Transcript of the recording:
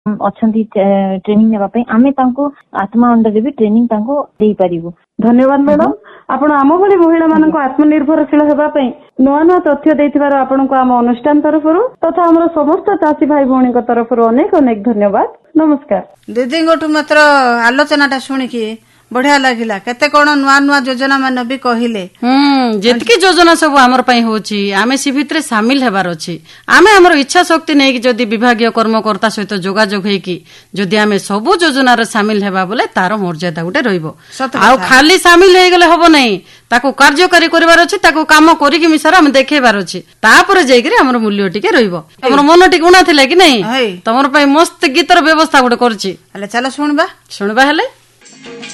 ଅଛନ୍ତି ଟ୍ରେନିଂ ନେବା ପାଇଁ ଆମେ ତାଙ୍କୁ ଆତ୍ମା ଅଣ୍ଡରରେ ବି ଟ୍ରେନିଂ ତାଙ୍କୁ ଦେଇପାରିବୁ। ଧନ୍ୟବାଦ ମ୍ୟାଡାମ। ଆପଣ ଆମ ଭଳି ମହିଳା ମାନଙ୍କୁ ଆତ୍ମନିର୍ଭରଶୀଳ ହେବା ପାଇଁ ନୂଆ ନୂଆ ତଥ୍ୟ ଦେଇଥିବାରୁ ଆପଣଙ୍କୁ ଆମ ଅନୁଷ୍ଠାନ ତରଫରୁ ତଥା ଆମର ସମସ୍ତ ଚାଷୀ ଭାଇ ଭଉଣୀଙ୍କ ତରଫରୁ ଅନେକ ଅନେକ ଧନ୍ୟବାଦ। ନମସ୍କାର। ଦିଦିଙ୍କଠୁ ମାତ୍ର ଆଲୋଚନାଟା ଶୁଣିକି ବଢିଆ ଲାଗିଲା। କେତେ କଣ ନୂଆ ନୂଆ ଯୋଜନା ମାନେ ବି କହିଲେ। ଯେତିକି ଯୋଜନା ସବୁ ଆମର ପାଇଁ ହଉଛି ଆମେ ସେ ଭିତରେ ସାମିଲ ହେବାର ଅଛି। ଆମେ ଆମର ଇଚ୍ଛା ଶକ୍ତି ନେଇକି ଯଦି ବିଭାଗୀୟ କର୍ମକର୍ତ୍ତା ସହିତ ଯୋଗାଯୋଗ ହେଇକି ଯଦି ଆମେ ସବୁ ଯୋଜନାରେ ସାମିଲ ହେବା ବୋଲେ ତାର ମର୍ଯ୍ୟାଦା ଗୋଟେ ରହିବ। ଆଉ ଖାଲି ସାମିଲ ହେଇଗଲେ ହବ ନାହିଁ, ତାକୁ କାର୍ଯ୍ୟକାରୀ କରିବାର ଅଛି, ତାକୁ କାମ କରିକି ମିଶାର ଆମେ ଦେଖେଇବାର ଅଛି, ତାପରେ ଯାଇକିରି ଆମର ମୂଲ୍ୟ ଟିକେ ରହିବ। ଆମର ମନ ଟିକେ ଉଣା ଥିଲା କି ନାଇଁ, ତମର ପାଇଁ ମସ୍ତ ଗୀତର ବ୍ୟବସ୍ଥା ଗୋଟେ କରୁଛି। ହେଲେ ଚାଲ ଶୁଣିବା ହେଲେ